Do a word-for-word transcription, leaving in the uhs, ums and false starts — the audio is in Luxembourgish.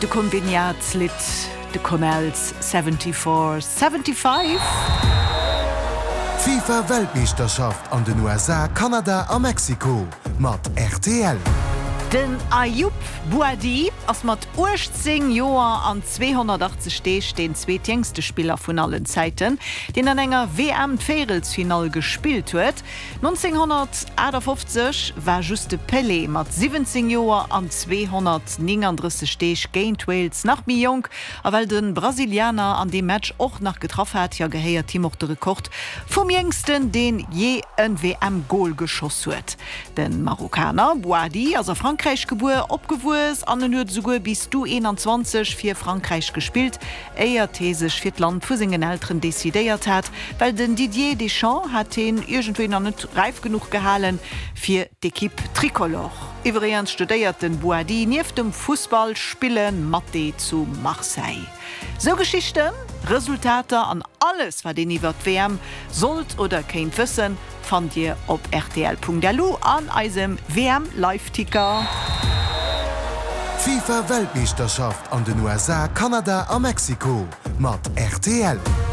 De Kombinatslit, de Comels vierundsiebzig fünfundsiebzig. FIFA-Weltmeisterschaft an den U S A, Kanada a Mexiko mat R T L. Den Ayoub Boadi ass mat achtzehn Joer an zweihundertachtzig Stech den zweetjengste Spieler vun allen Zeiten, den an enger W M-Fädelsfinal gespielt huet. neunzehnhundertachtundfünfzig war just de Pelé mat siebzehn Joer an zweihundertneununddreißig Stech géint Wales nach mi jong, a well den Brasilianer an dem Match och nach getroffen hat, ja gehéiert Team och de Rekord vum jngsten den je en W M-Goal geschoss huet. Den Marokkaner Boadi, also Frankreich Frankreich opgewus an den sogar bis du einundzwanzig für Frankreich gespielt, eier thesisch fir Land vu segen Eltern desideiert hat, weil den Didier Deschamps hat den irgendwie noch nicht reif genug gehalen für d'Equipe Tricolore. Übrigens studiert den Boadi nief dem Fußballspielen Mathe zu Marseille. So Geschichten, Resultate an alles, was den iwwer W M sollt oder kein wissen, fand ihr op r t l punkt d l an eisem W M-Live-Ticker. FIFA-Weltmeisterschaft an den U S A, Kanada a Mexiko mat R T L.